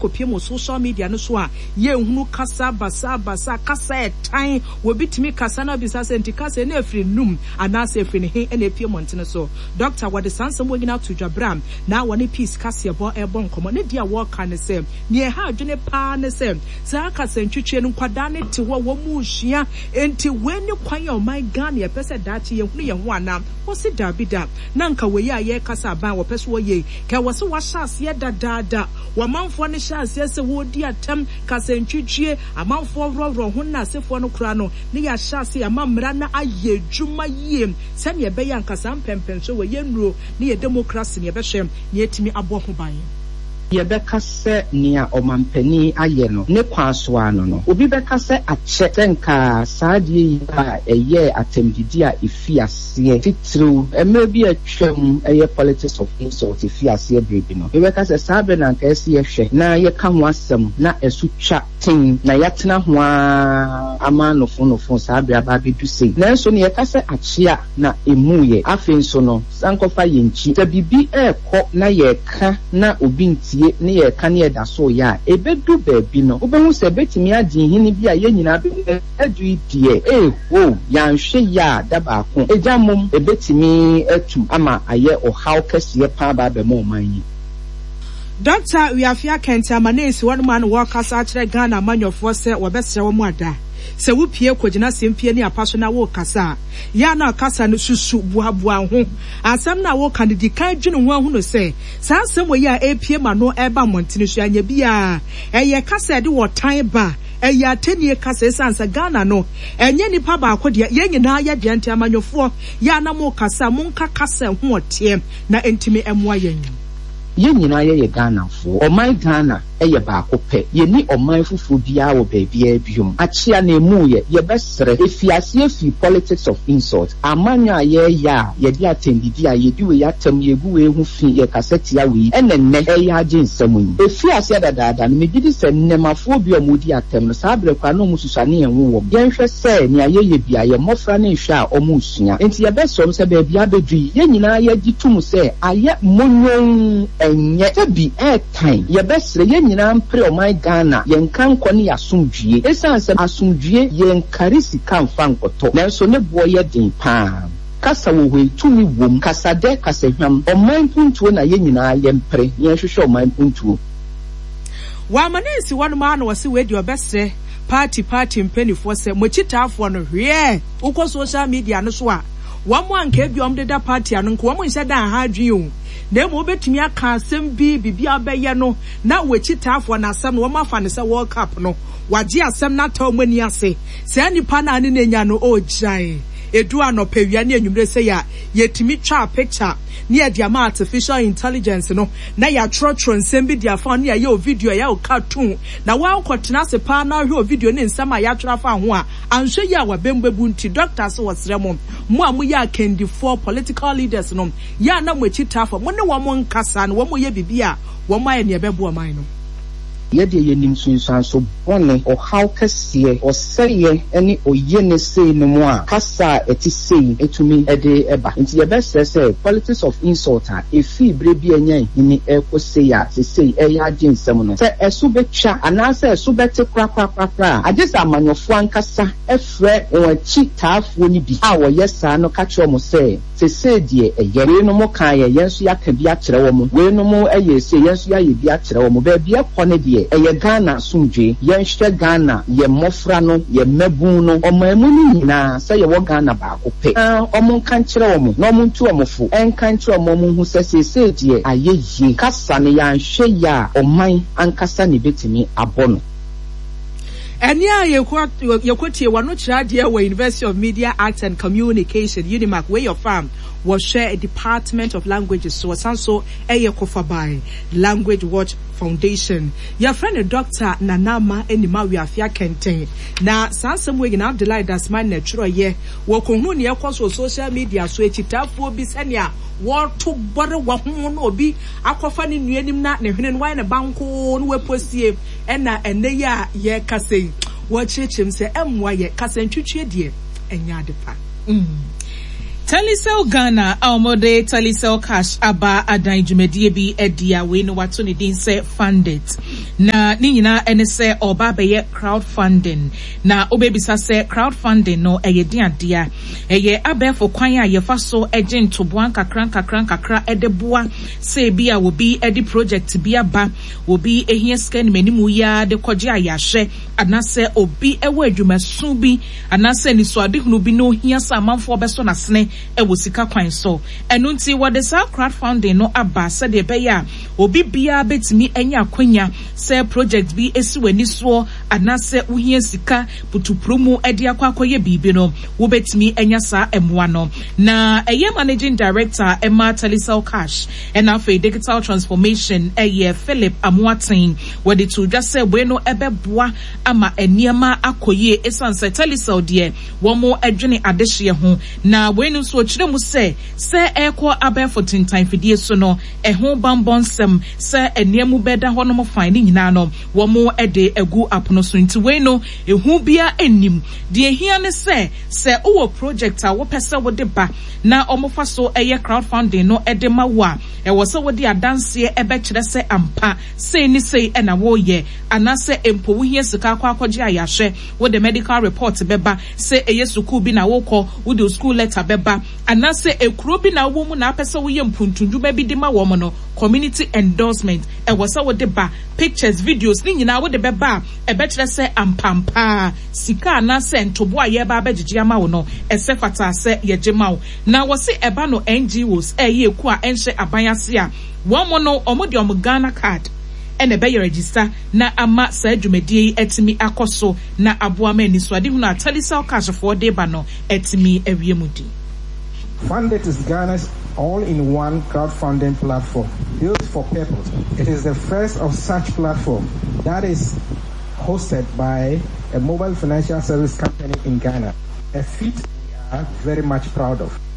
kopie mo social media no so a ye hunu kasa basa kasa etan wo bitimi kasa na bisa se nti kasa na afiri num ana se afiri ne he na epie montene so doctor what the sansam wogina to dwabram na woni peace kasa ebo nkomo ne dia wo ka ne se ne ha adwene pa ne se sa kasa ntwetwe no kwada ne te wo mu hia enti weni kwan o my God ye pese dachi ye hunu ye ho ana wo se dabida na nka we ya ye kasa ban wo pese wo ye ka wo se wa shase ye dadada wo manfo ne shase se wo di atam kasa ntwetwe amanfo roro ho na sefo no kura no ne ya shase amamra na aye dwuma ye se ne be ya nkasa mpempen so we ye nuro ne ye democracy ne be hwem ne etimi abo ho ban yebeka se nia omampani aye no ne kwaso ano no obi beka se ache tenka saadie ya eye atemdidi a efiase titru emre bi atwam eye politics of insult efiase bebi no yebeka se sabe na nka ese yehwe na ye ka ho asem na esutwa tin na yatena ho ama no fo sabe aba bedu sei na so ne yeka se achia na emuye afenso no sankofa yenchi se bibi ekọ na yeka na obi ntie ne ye kan ye da so ya ebedu baabi no obehu se betimi adi hini bi a ye nyina be adu die wo ya nhwe ya daba ko ejamom ebetimi atu ama aye ohaw kese pa ba be mo man yi Doctor Wiafia Kenta manesi one man work as a Ghana manufo se wobesre wo mu ada se wo pie kogina sempie ni apaso na wo kasa ya na kasa no susu buabua ho asem na wo kandidi kan dwene ho ahu no se sa asem wo ya epie ma no eba montene so anya bia eye kasa de wo tan ba eye atenie kasa sansa Ghana no enye nipa ba akode ye nyina ya de ante amanyofo ya na mo kasa mo nka kasa ho ote na entimi emwa yen ye nyina ye Ghana fo o my Ghana eye ba akopɛ ye ni oman fufu bia wo baabia biom achia na emu ye besre efiase efi politics of insult amanya ye ya ye di atendidi a ye di we yatam ye gu we hu fi ye kasetia we enenne eye age nsɛm yi efiase dadaada no megidi sɛ nnemafo bi omudi atam no sabre kwa no mususane ye wo ye nhwɛ sɛ ne ayeye bia ye mofra ne hwɛ a omusua enti ye besom sɛ baabia bedui ye nyina ye gitum sɛ aye monyon enye tabi time ye besre ye nyina mpre o my Ghana yen kan kwani asumdwie esanse asumdwie yen karisi kan fankoto nanso ne bo ye din pa kasa wo tumi wom kasa de kasa hwam o man puntuo na ye nyina ye mpre ye hwehwe o man puntuo wa manesi one man wose we di obesre party mpenifo se mochitaafo no hwe ukọ social media no so a wamo anka biom de da party anu nko wamo nhyɛ da ha adwen na mo betumi aka asɛm bibia bɛyɛ no na wachitaafo na asɛm no wama afa ne sɛ World Cup no wagye asɛm na taw mani ase sɛ nipa na ne nya no ogyae edu anopawia ne anwumre sɛ ya yetimi twa picture ne ya dia ma artificial intelligence no na ya trotro nsɛm bi dia fa ne ya o video ya o cartoon na wa akɔtena se pa na hwe o video ne nsɛm a ya twra fa ho a anhwe ya wa bembebu nti doctors wo srɛ mo a mo ya kendi for political leaders no ya na mo chitafo mo ne wo mo nkasa no wo mo ye bibia wo mo aye ne bebo man no yede yenim sunsanso bone o how kase o seye eni oyene sei no mo a kasa eti sei etumi ede eba nti ye best say politics of insult a efi bre bi enyan hini ekosei a sei eya agensem no se esu betwa anase esu bete kra agesa amanyofo ankasa efre onchi taafo ni bi a wo yesa no ka kire mo se sei die eyere no mo kan ye yenso ya ka bi a kire wo mo we no mo eye sei yenso ya ye bi a kire wo mo ba bi ekone die eye Ghana sumdwe yenhwe Ghana ye mofra no ye mabun no omamu ni nyina se ye wo Ghana ba akopɛ omo kan kire wo mo no mo ntu omofo enkan kire wo mo hu se die ayeye kasa ne ya nhwe ya oman ankasa ne betimi abono eni a yekotie wano kira de wa University of Media Arts and Communication Unimac where your farm was share a Department of Languages so sanso eye kofabai Language Watch Foundation your friend Dr. Nanama enima Wiafia Kenten na sansem we na Abdullahi Dasman na churo ye wo kohunu ne ekoso social media so echitafo bi senia wo to bore wo ho no obi akofa ne nuanim na ne hwene no wa ne banko no weposie ena ene ya ye kasei wo chechim se emwa ye kasentwetwe die enya adepa Telecel Ghana Almode Telecel Cash Aba Adan Jumedie bi edia we no wato ne din se funded na ni nyina ene se oba beye crowdfunding na obebisa se crowdfunding no eye din adia eye abefo kwan a yefa so eje ntoboan kakra edeboa se bi a obi edi project bi aba obi ehia scan manimu ya de koje ayahwe anase obi ewo adwumasu bi anase ni so adehunu bi no hia sa amanfo beso na sene ewo sika kwan so enu nti wode sa crowdfunding no aba se de be ya obi bia betimi enya akwanya se project bi esi wani so anase uhia sika putupromu edi akwakoye bibi no wo betimi enya sa emwa no na eye managing director Emma Telecel Cash and afa digital transformation eye Philip Amuatin wode to just say bueno ebeboa ama eniema akoye esanse Telecel de womo adwene adehye ho na wenu so chire mu se ekọ abefo tintan fidie so no eho bambonsem se eniemu beda ho no mo fine nyina no womo ede egu apono so nti wenu ehu bia enim de ehia ne se owo project a wo pese wo de ba na omofa so eye crowdfunding no ede mawa ewo se wo de adanse ebe kire se ampa se ni se na wo ye anase empo wo hia sika akwaje ayahwe wo de medical report beba se eye school bi na wo kọ wo de school letter beba anase ekuro bi na wo mu na apese wo ye mpuntundu ba bi de ma wo mo no community endorsement ewo se wo de ba pictures videos ni nyina wo de beba ebe kire se ampampa sika anase ntobo aye ba abegege ama wo no ese fata se ye gema wo na wo se eba no NGOs eye eku a enhye abanyase a wo mo no omo de omo Ghana card ene be register na ama sa adwumadie etimi akoso na aboa ma ni so ade hu na Telecel Cash for de ba no etimi awiemudi. Funded is Ghana's all-in-one crowdfunding platform built for purpose. It is the first of such platform that is hosted by a mobile financial service company in Ghana, a feat we are very much proud of.